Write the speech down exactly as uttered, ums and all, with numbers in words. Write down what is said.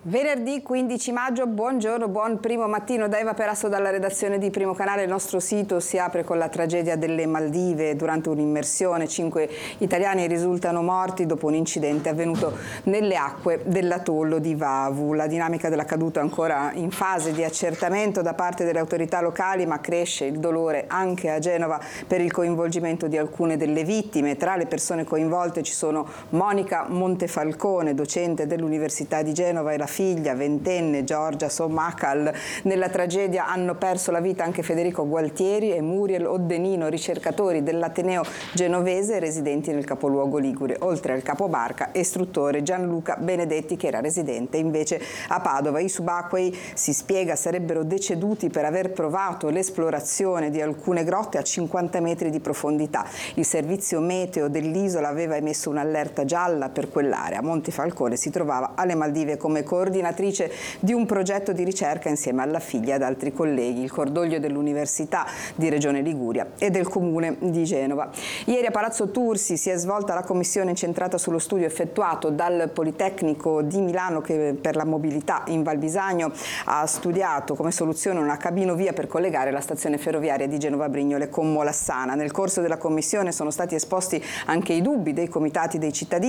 Venerdì quindici maggio, buongiorno, buon primo mattino da Eva Perasso dalla redazione di Primo Canale. Il nostro sito si apre con la tragedia delle Maldive. Durante un'immersione cinque italiani risultano morti dopo un incidente avvenuto nelle acque dell'atollo di Vavu. La dinamica dell'accaduto è ancora in fase di accertamento da parte delle autorità locali, ma cresce il dolore anche a Genova per il coinvolgimento di alcune delle vittime. Tra le persone coinvolte ci sono Monica Montefalcone, docente dell'Università di Genova, e la figlia ventenne Giorgia Sommacal. Nella tragedia hanno perso la vita anche Federico Gualtieri e Muriel Oddenino, ricercatori dell'Ateneo genovese residenti nel capoluogo ligure, oltre al capobarca e istruttore Gianluca Benedetti, che era residente invece a Padova. I subacquei, si spiega, sarebbero deceduti per aver provato l'esplorazione di alcune grotte a cinquanta metri di profondità. Il servizio meteo dell'isola aveva emesso un'allerta gialla per quell'area. Montefalcone si trovava alle Maldive come coordinatrice di un progetto di ricerca insieme alla figlia e ad altri colleghi. Il cordoglio dell'Università di Regione Liguria e del Comune di Genova. Ieri a Palazzo Tursi si è svolta la commissione incentrata sullo studio effettuato dal Politecnico di Milano, che per la mobilità in Val Bisagno ha studiato come soluzione una cabinovia per collegare la stazione ferroviaria di Genova Brignole con Molassana. Nel corso della commissione sono stati esposti anche i dubbi dei comitati dei cittadini